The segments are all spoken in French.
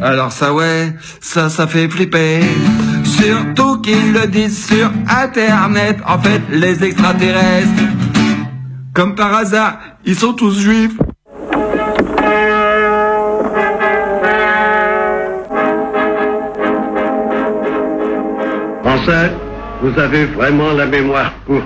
Alors ça ouais, ça fait flipper. Surtout qu'ils le disent sur internet. En fait, les extraterrestres, comme par hasard, ils sont tous juifs. Français, vous avez vraiment la mémoire courte.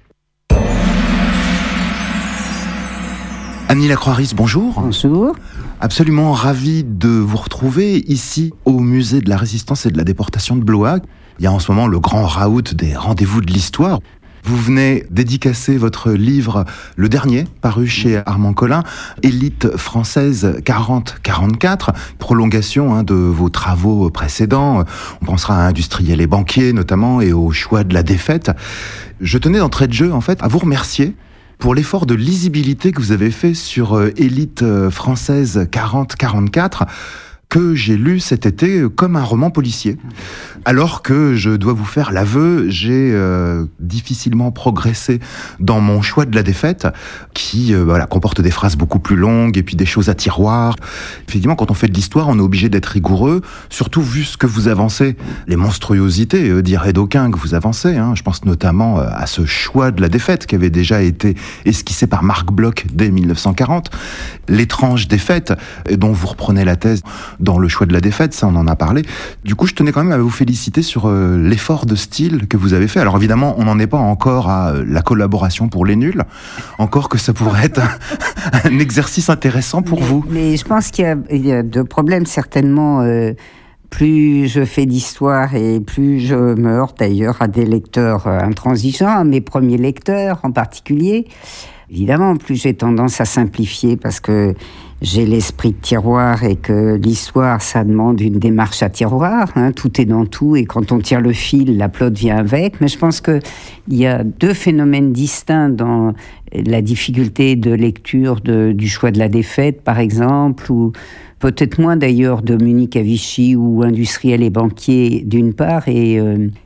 Annie Lacroix-Riz, bonjour. Bonjour. Absolument ravi de vous retrouver ici au musée de la Résistance et de la déportation de Blois. Il y a en ce moment le grand raout des rendez-vous de l'histoire. Vous venez dédicacer votre livre, le dernier, paru chez Armand Collin, Élite française 40-44, prolongation de vos travaux précédents. On pensera à industriels et banquiers notamment, et au choix de la défaite. Je tenais d'entrée de jeu, en fait, à vous remercier pour l'effort de lisibilité que vous avez fait sur Élite française 40-44, que j'ai lu cet été comme un roman policier. Alors que, je dois vous faire l'aveu, j'ai difficilement progressé dans mon choix de la défaite, qui comporte des phrases beaucoup plus longues et puis des choses à tiroir. Effectivement, quand on fait de l'histoire, on est obligé d'être rigoureux, surtout vu ce que vous avancez, les monstruosités, diraient d'aucuns, que vous avancez. Je pense notamment à ce choix de la défaite qui avait déjà été esquissé par Marc Bloch dès 1940. L'étrange défaite, dont vous reprenez la thèse dans le choix de la défaite, ça on en a parlé. Du coup, je tenais quand même à vous féliciter sur l'effort de style que vous avez fait. Alors évidemment, on n'en est pas encore à la collaboration pour les nuls, encore que ça pourrait être un exercice intéressant pour vous. Mais je pense qu'il y a deux problèmes certainement. Plus je fais d'histoire et plus je me heurte d'ailleurs à des lecteurs intransigeants, à mes premiers lecteurs en particulier. Évidemment, plus j'ai tendance à simplifier parce que j'ai l'esprit de tiroir et que l'histoire, ça demande une démarche à tiroir. Tout est dans tout et quand on tire le fil, la plotte vient avec. Mais je pense qu'il y a deux phénomènes distincts dans la difficulté de lecture du choix de la défaite, par exemple, ou peut-être moins d'ailleurs de Munich à Vichy ou industriels et banquiers d'une part, et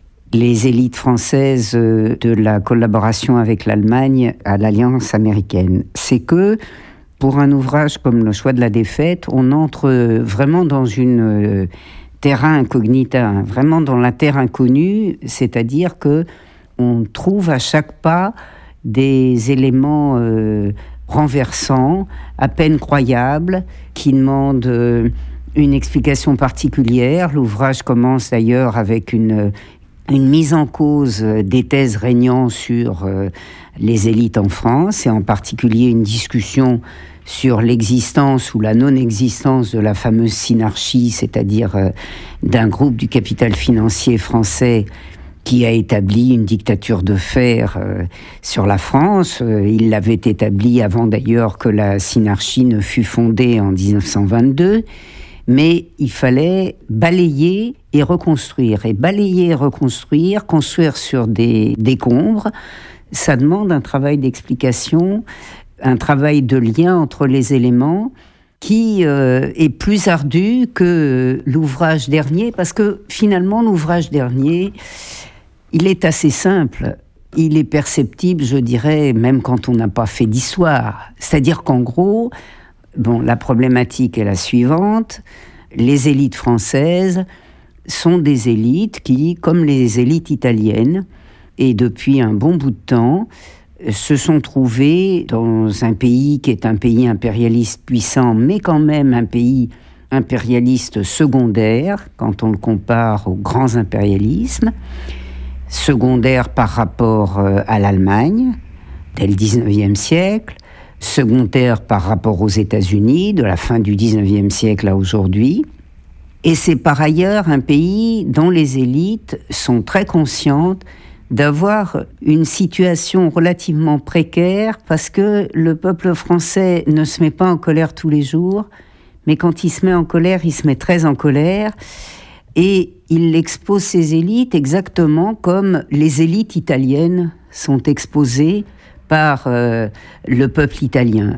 les élites françaises de la collaboration avec l'Allemagne à l'Alliance américaine. C'est que, pour un ouvrage comme Le choix de la défaite, on entre vraiment dans une terra incognita, vraiment dans la terre inconnue, c'est-à-dire que on trouve à chaque pas des éléments renversants, à peine croyables, qui demandent une explication particulière. L'ouvrage commence d'ailleurs avec une mise en cause des thèses régnant sur les élites en France, et en particulier une discussion sur l'existence ou la non-existence de la fameuse synarchie, c'est-à-dire d'un groupe du capital financier français qui a établi une dictature de fer sur la France. Il l'avait établi avant d'ailleurs que la synarchie ne fût fondée en 1922. Mais il fallait balayer et reconstruire. Et balayer et reconstruire, construire sur des décombres, ça demande un travail d'explication, un travail de lien entre les éléments qui est plus ardu que l'ouvrage dernier, parce que finalement, l'ouvrage dernier, il est assez simple. Il est perceptible, je dirais, même quand on n'a pas fait d'histoire. C'est-à-dire qu'en gros, la problématique est la suivante. Les élites françaises sont des élites qui, comme les élites italiennes, et depuis un bon bout de temps, se sont trouvées dans un pays qui est un pays impérialiste puissant, mais quand même un pays impérialiste secondaire, quand on le compare aux grands impérialismes, secondaire par rapport à l'Allemagne, dès le 19e siècle, secondaire par rapport aux États-Unis, de la fin du 19e siècle à aujourd'hui. Et c'est par ailleurs un pays dont les élites sont très conscientes d'avoir une situation relativement précaire, parce que le peuple français ne se met pas en colère tous les jours, mais quand il se met en colère, il se met très en colère. Et il expose ses élites exactement comme les élites italiennes sont exposées par le peuple italien.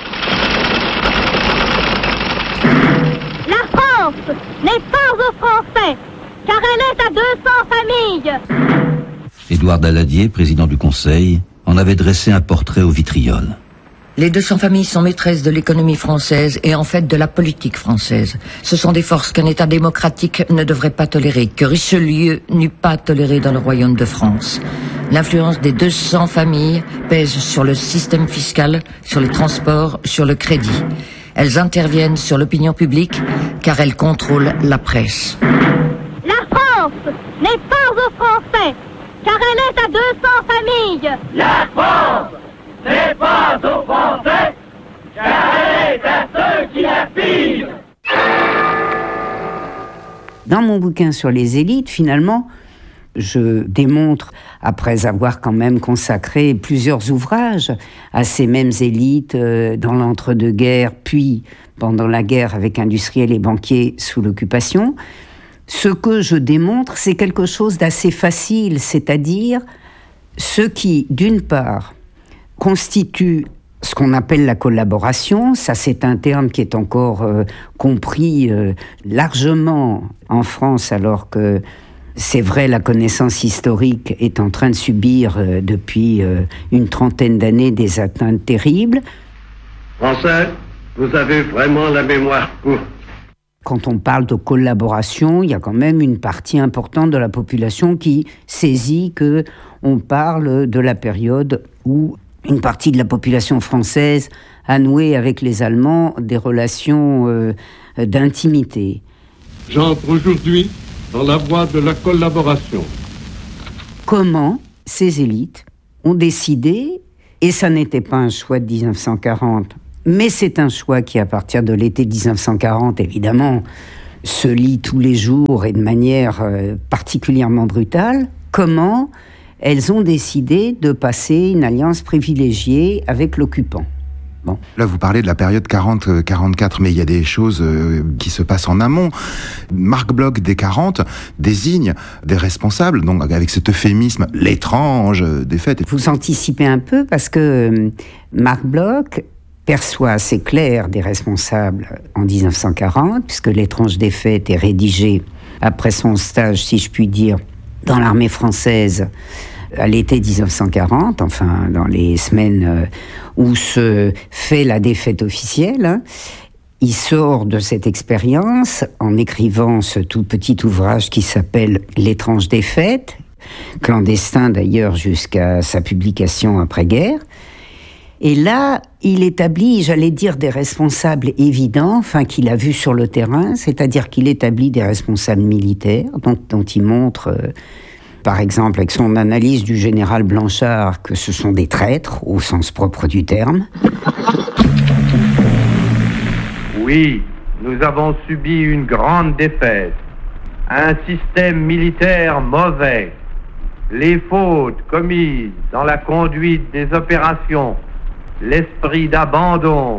La France n'est pas aux Français, car elle est à 200 familles. Édouard Daladier, président du Conseil, en avait dressé un portrait au vitriol. Les 200 familles sont maîtresses de l'économie française et en fait de la politique française. Ce sont des forces qu'un État démocratique ne devrait pas tolérer, que Richelieu n'eût pas toléré dans le royaume de France. L'influence des 200 familles pèse sur le système fiscal, sur les transports, sur le crédit. Elles interviennent sur l'opinion publique car elles contrôlent la presse. La France n'est pas aux Français, car elle est à 200 familles. La France n'est pas aux Français, car elle est à ceux qui la pillent. Dans mon bouquin sur les élites, finalement, je démontre, après avoir quand même consacré plusieurs ouvrages à ces mêmes élites dans l'entre-deux-guerres, puis pendant la guerre avec industriels et banquiers sous l'occupation, ce que je démontre, c'est quelque chose d'assez facile, c'est-à-dire ce qui, d'une part, constitue ce qu'on appelle la collaboration. Ça, c'est un terme qui est encore compris largement en France, alors que c'est vrai, la connaissance historique est en train de subir depuis une trentaine d'années des atteintes terribles. Français, vous avez vraiment la mémoire courte. Quand on parle de collaboration, il y a quand même une partie importante de la population qui saisit qu'on parle de la période où une partie de la population française a noué avec les Allemands des relations d'intimité. J'entre aujourd'hui dans la voie de la collaboration. Comment ces élites ont décidé, et ça n'était pas un choix de 1940, mais c'est un choix qui, à partir de l'été 1940, évidemment, se lit tous les jours et de manière particulièrement brutale, comment elles ont décidé de passer une alliance privilégiée avec l'occupant. Bon. Là, vous parlez de la période 40-44, mais il y a des choses qui se passent en amont. Marc Bloch, des 40, désigne des responsables, donc avec cet euphémisme, l'étrange défaite. Vous anticipez un peu, parce que Marc Bloch perçoit assez clair des responsables en 1940, puisque l'étrange défaite est rédigée après son stage, si je puis dire, dans l'armée française à l'été 1940, enfin dans les semaines où se fait la défaite officielle. Il sort de cette expérience en écrivant ce tout petit ouvrage qui s'appelle « L'étrange défaite », clandestin d'ailleurs jusqu'à sa publication après-guerre. Et là, il établit, j'allais dire, des responsables évidents, enfin qu'il a vus sur le terrain, c'est-à-dire qu'il établit des responsables militaires, dont il montre... par exemple, avec son analyse du général Blanchard, que ce sont des traîtres, au sens propre du terme. Oui, nous avons subi une grande défaite. Un système militaire mauvais. Les fautes commises dans la conduite des opérations. L'esprit d'abandon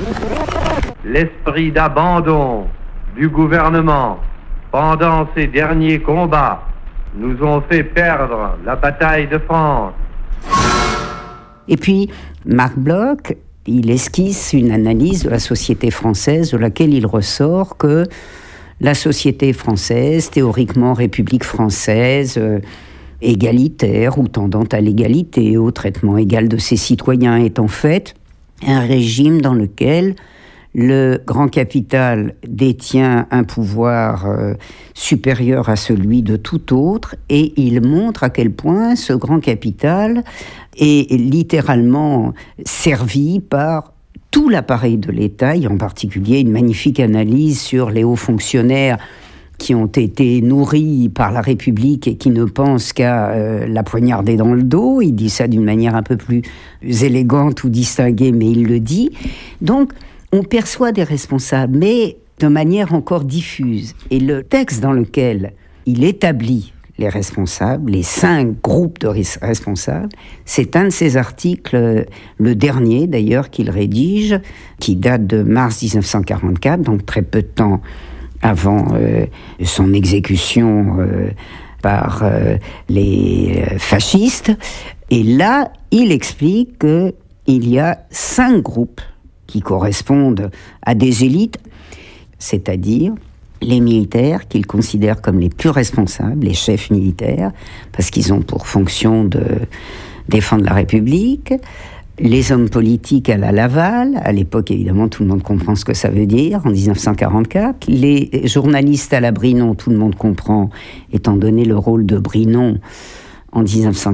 du gouvernement pendant ces derniers combats nous ont fait perdre la bataille de France. Et puis, Marc Bloch, il esquisse une analyse de la société française de laquelle il ressort que la société française, théoriquement République française, égalitaire ou tendant à l'égalité, au traitement égal de ses citoyens, est en fait un régime dans lequel le grand capital détient un pouvoir supérieur à celui de tout autre, et il montre à quel point ce grand capital est littéralement servi par tout l'appareil de l'État, et en particulier une magnifique analyse sur les hauts fonctionnaires qui ont été nourris par la République et qui ne pensent qu'à la poignarder dans le dos. Il dit ça d'une manière un peu plus élégante ou distinguée, mais il le dit. Donc, on perçoit des responsables, mais de manière encore diffuse. Et le texte dans lequel il établit les responsables, les 5 groupes de responsables, c'est un de ses articles, le dernier d'ailleurs qu'il rédige, qui date de mars 1944, donc très peu de temps avant son exécution par les fascistes. Et là, il explique qu'il y a 5 groupes qui correspondent à des élites, c'est-à-dire les militaires qu'il considère comme les plus responsables, les chefs militaires, parce qu'ils ont pour fonction de défendre la République, les hommes politiques à la Laval, à l'époque évidemment tout le monde comprend ce que ça veut dire, en 1944, les journalistes à la Brinon, tout le monde comprend, étant donné le rôle de Brinon en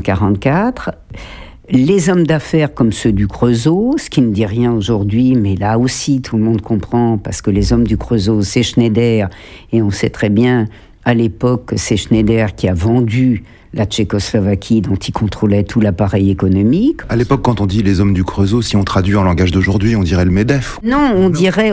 1944, les hommes d'affaires comme ceux du Creusot, ce qui ne dit rien aujourd'hui, mais là aussi tout le monde comprend, parce que les hommes du Creusot, c'est Schneider, et on sait très bien à l'époque que c'est Schneider qui a vendu la Tchécoslovaquie, dont il contrôlait tout l'appareil économique. À l'époque, quand on dit les hommes du Creusot, si on traduit en langage d'aujourd'hui, on dirait le MEDEF. Non, on dirait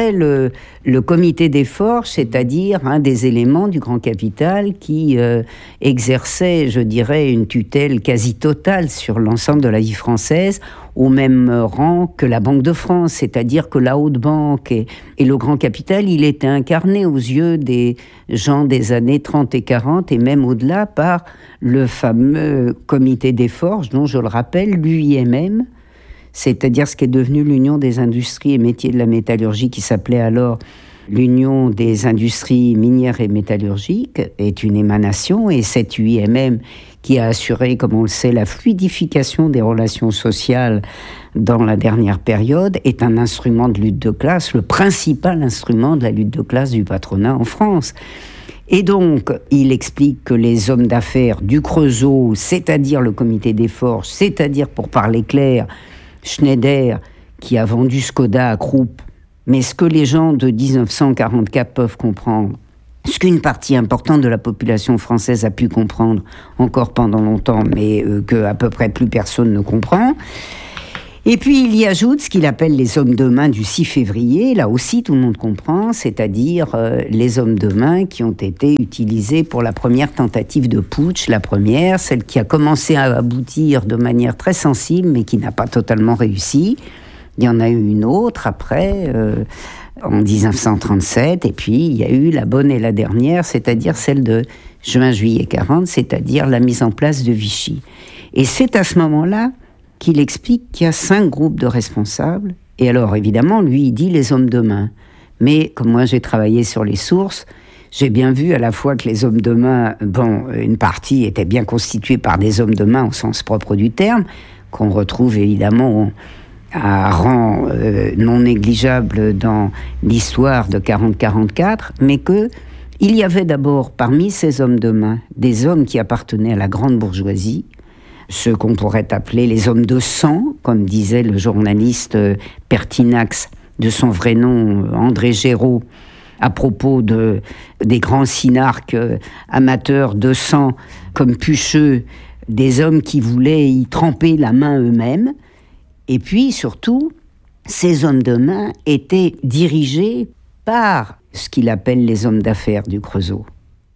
le comité des forges, c'est-à-dire un des éléments du grand capital qui exerçait, je dirais, une tutelle quasi totale sur l'ensemble de la vie française, au même rang que la Banque de France, c'est-à-dire que la haute banque et le grand capital, il était incarné aux yeux des gens des années 30 et 40 et même au-delà par le fameux comité des forges dont, je le rappelle, l'UIMM, c'est-à-dire ce qui est devenu l'Union des industries et métiers de la métallurgie, qui s'appelait alors l'Union des industries minières et métallurgiques, est une émanation, et cette UIMM qui a assuré, comme on le sait, la fluidification des relations sociales dans la dernière période, est un instrument de lutte de classe, le principal instrument de la lutte de classe du patronat en France. Et donc, il explique que les hommes d'affaires du Creusot, c'est-à-dire le comité des forges, c'est-à-dire, pour parler clair, Schneider, qui a vendu Skoda à Krupp, mais ce que les gens de 1944 peuvent comprendre, ce qu'une partie importante de la population française a pu comprendre encore pendant longtemps, mais que à peu près plus personne ne comprend. Et puis il y ajoute ce qu'il appelle les hommes de main du 6 février, là aussi tout le monde comprend, c'est-à-dire les hommes de main qui ont été utilisés pour la première tentative de putsch, la première, celle qui a commencé à aboutir de manière très sensible, mais qui n'a pas totalement réussi. Il y en a eu une autre après, en 1937, et puis il y a eu la bonne et la dernière, c'est-à-dire celle de juin-juillet 40, c'est-à-dire la mise en place de Vichy. Et c'est à ce moment-là qu'il explique qu'il y a 5 groupes de responsables, et alors évidemment, lui, il dit les hommes de main. Mais comme moi j'ai travaillé sur les sources, j'ai bien vu à la fois que les hommes de main, une partie était bien constituée par des hommes de main au sens propre du terme, qu'on retrouve évidemment à rang non négligeable dans l'histoire de 40-44, mais qu'il y avait d'abord parmi ces hommes de main des hommes qui appartenaient à la grande bourgeoisie, ceux qu'on pourrait appeler les hommes de sang, comme disait le journaliste Pertinax, de son vrai nom André Géraud, à propos des grands synarques amateurs de sang comme Pucheux, des hommes qui voulaient y tremper la main eux-mêmes. Et puis, surtout, ces hommes de main étaient dirigés par ce qu'il appelle les hommes d'affaires du Creusot.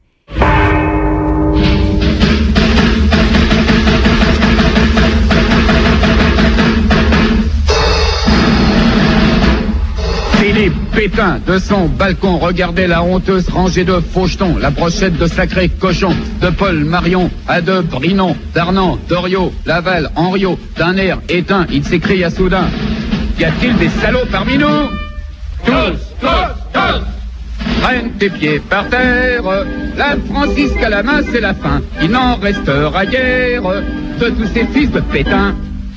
Philippe Pétain, de son balcon, regardait la honteuse rangée de fauchetons, la brochette de sacrés cochons, de Paul Marion à de Brinon, d'Arnand, Doriot, Laval, Henriot, d'un air éteint, il s'écria soudain: y a-t-il des salauds parmi nous? Tous! Traîne tes pieds par terre, la Francisque à la main, c'est la fin, il n'en restera guère de tous ces fils de Pétain.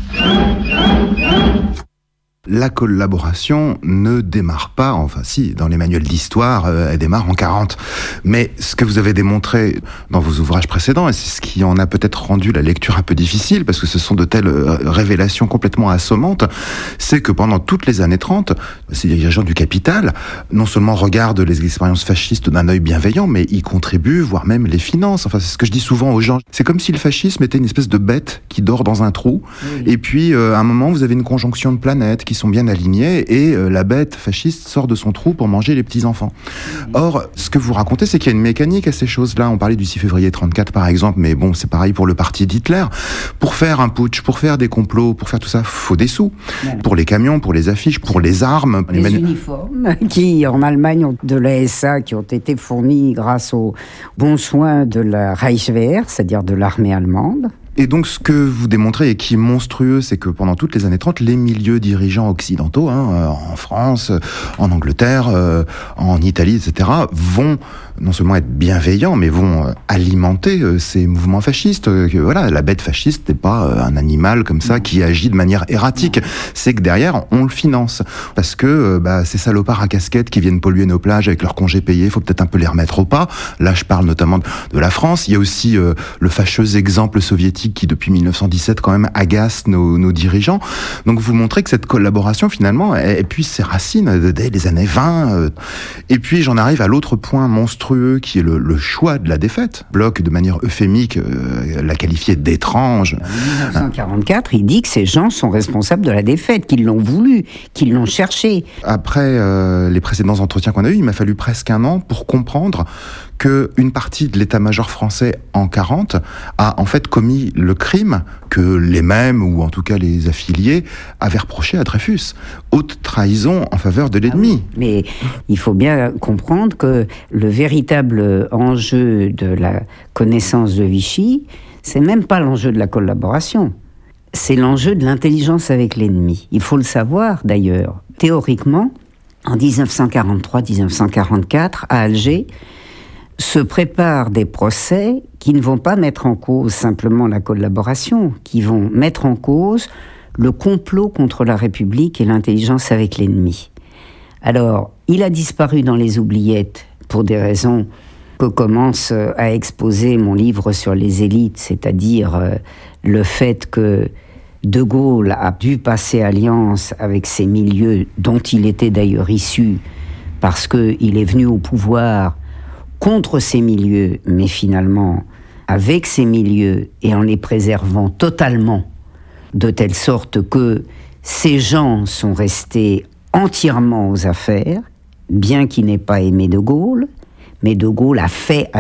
La collaboration ne démarre pas, enfin si, dans les manuels d'histoire, elle démarre en 40. Mais ce que vous avez démontré dans vos ouvrages précédents, et c'est ce qui en a peut-être rendu la lecture un peu difficile, parce que ce sont de telles révélations complètement assommantes, c'est que pendant toutes les années 30, ces dirigeants du capital, non seulement regardent les expériences fascistes d'un œil bienveillant, mais y contribuent, voire même les financent. Enfin, c'est ce que je dis souvent aux gens. C'est comme si le fascisme était une espèce de bête qui dort dans un trou, et puis à un moment, vous avez une conjonction de planètes qui sont bien alignées, et la bête fasciste sort de son trou pour manger les petits-enfants. Or, ce que vous racontez, c'est qu'il y a une mécanique à ces choses-là. On parlait du 6 février 34, par exemple, mais bon, c'est pareil pour le parti d'Hitler. Pour faire un putsch, pour faire des complots, pour faire tout ça, faut des sous. Ouais. Pour les camions, pour les affiches, pour les armes. Les uniformes qui, en Allemagne, ont de la SA, qui ont été fournis grâce aux bons soins de la Reichswehr, c'est-à-dire de l'armée allemande. Et donc, ce que vous démontrez et qui est monstrueux, c'est que pendant toutes les années 30, les milieux dirigeants occidentaux, en France, en Angleterre, en Italie, etc., vont non seulement être bienveillants, mais vont alimenter ces mouvements fascistes. Voilà, la bête fasciste n'est pas un animal comme ça qui agit de manière erratique. C'est que derrière, on le finance. Parce que ces salopards à casquette qui viennent polluer nos plages avec leurs congés payés, il faut peut-être un peu les remettre au pas. Là, je parle notamment de la France. Il y a aussi le fâcheux exemple soviétique qui, depuis 1917, quand même, agace nos dirigeants. Donc, vous montrez que cette collaboration, finalement, elle puise ses racines dès les années 20. Et puis, j'en arrive à l'autre point monstrueux, qui est le choix de la défaite. Bloch, de manière euphémique, l'a qualifié d'étrange. En 1944, il dit que ces gens sont responsables de la défaite, qu'ils l'ont voulu, qu'ils l'ont cherché. Après les précédents entretiens qu'on a eus, il m'a fallu presque un an pour comprendre qu'une partie de l'état-major français en 40 a en fait commis le crime que les mêmes, ou en tout cas les affiliés, avaient reproché à Dreyfus. Haute trahison en faveur de l'ennemi. Mais il faut bien comprendre que le véritable enjeu de la connaissance de Vichy, c'est même pas l'enjeu de la collaboration. C'est l'enjeu de l'intelligence avec l'ennemi. Il faut le savoir d'ailleurs. Théoriquement, en 1943-1944, à Alger, se préparent des procès qui ne vont pas mettre en cause simplement la collaboration, qui vont mettre en cause le complot contre la République et l'intelligence avec l'ennemi. Alors, il a disparu dans les oubliettes pour des raisons que commence à exposer mon livre sur les élites, c'est-à-dire le fait que De Gaulle a dû passer alliance avec ces milieux dont il était d'ailleurs issu, parce qu'il est venu au pouvoir contre ces milieux, mais finalement avec ces milieux et en les préservant totalement, de telle sorte que ces gens sont restés entièrement aux affaires, bien qu'il n'ait pas aimé De Gaulle, mais De Gaulle a fait